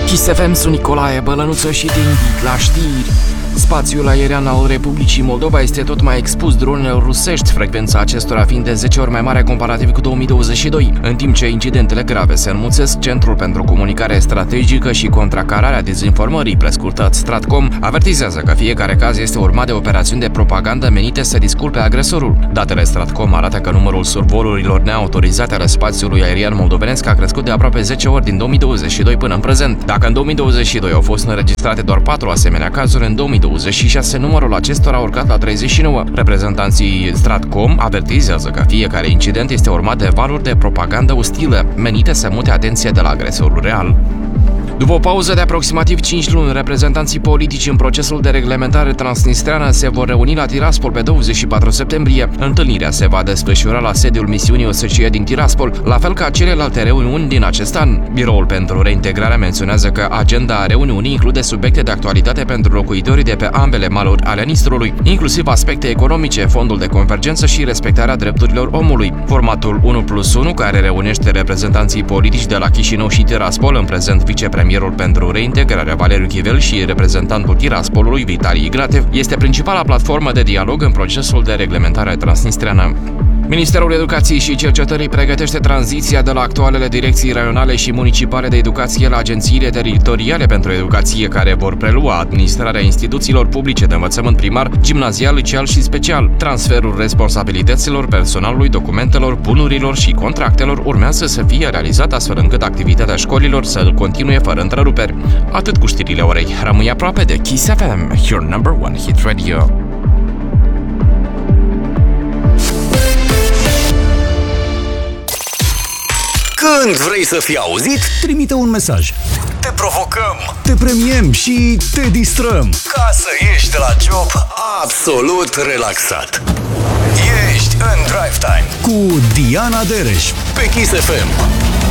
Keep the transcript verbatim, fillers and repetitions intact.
Kiss F M, sunt Nicolae Bălănuță și te invit la știri. Spațiul aerian al Republicii Moldova este tot mai expus dronelor rusești, frecvența acestora fiind de zece ori mai mare comparativ cu două mii douăzeci și doi, în timp ce incidentele grave se înmulțesc. Centrul pentru Comunicare Strategică și Contracararea Dezinformării, prescurtat Stratcom, avertizează că fiecare caz este urmat de operațiuni de propagandă menite să disculpe agresorul. Datele Stratcom arată că numărul survolurilor neautorizate ale spațiului aerian moldovenesc a crescut de aproape zece ori din două mii douăzeci și doi până în prezent. Dacă în două mii douăzeci și doi au fost înregistrate doar patru asemenea cazuri, în două mii douăzeci și șase numărul acestora a urcat la treizeci și nouă. Reprezentanții Stratcom avertizează că fiecare incident este urmat de valuri de propagandă ostilă, menite să mute atenția de la agresorul real. După o pauză de aproximativ cinci luni, reprezentanții politici în procesul de reglementare transnistreană se vor reuni la Tiraspol pe douăzeci și patru septembrie. Întâlnirea se va desfășura la sediul misiunii O S C E din Tiraspol, la fel ca celelalte reuniuni din acest an. Biroul pentru Reintegrare menționează că agenda reuniunii include subiecte de actualitate pentru locuitorii de pe ambele maluri ale Nistrului, inclusiv aspecte economice, fondul de convergență și respectarea drepturilor omului. Formatul unu plus unu, care reunește reprezentanții politici de la Chișinău și Tiraspol, în prezent vicepremier Premierul pentru Reintegrare Valeriu Chivel și reprezentantul Tiraspolului Vitalii Igratev, este principala platformă de dialog în procesul de reglementare transnistreană. Ministerul Educației și Cercetării pregătește tranziția de la actualele direcții raionale și municipale de educație la agențiile teritoriale pentru educație, care vor prelua administrarea instituțiilor publice de învățământ primar, gimnazial, liceal și special. Transferul responsabilităților, personalului, documentelor, bunurilor și contractelor urmează să fie realizat astfel încât activitatea școlilor să continue fără întreruperi. Atât cu știrile orei. Rămâi aproape de Kiss F M, your number one hit radio. Când vrei să fii auzit, trimite un mesaj. Te provocăm, te premiem și te distrăm, ca să ieși de la job absolut relaxat. Ești în Drive Time cu Diana Dereș pe Kiss F M.